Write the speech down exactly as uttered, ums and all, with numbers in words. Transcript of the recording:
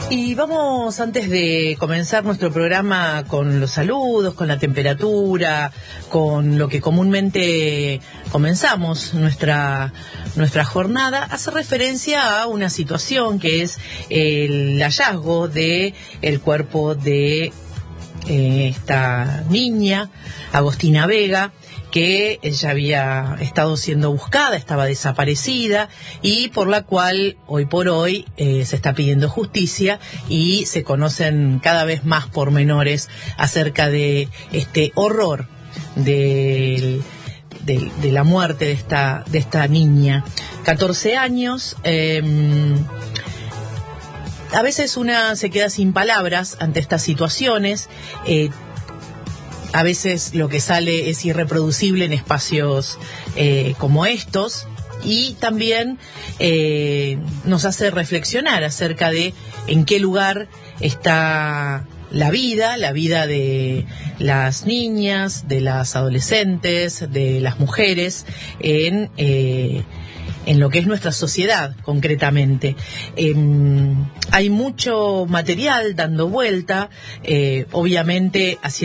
Y vamos, antes de comenzar nuestro programa, con los saludos, con la temperatura, con lo que comúnmente comenzamos nuestra nuestra jornada, hace referencia a una situación que es el hallazgo de el cuerpo de eh, esta niña, Agostina Vega, que ya había estado siendo buscada, estaba desaparecida y por la cual hoy por hoy eh, se está pidiendo justicia y se conocen cada vez más pormenores acerca de este horror de, de, de la muerte de esta, de esta niña. catorce años. Eh, a veces una se queda sin palabras ante estas situaciones. Eh, A veces lo que sale es irreproducible en espacios eh, como estos, y también eh, nos hace reflexionar acerca de en qué lugar está la vida, la vida de las niñas, de las adolescentes, de las mujeres en, eh, en lo que es nuestra sociedad concretamente. Eh, hay mucho material dando vuelta, eh, obviamente haciendo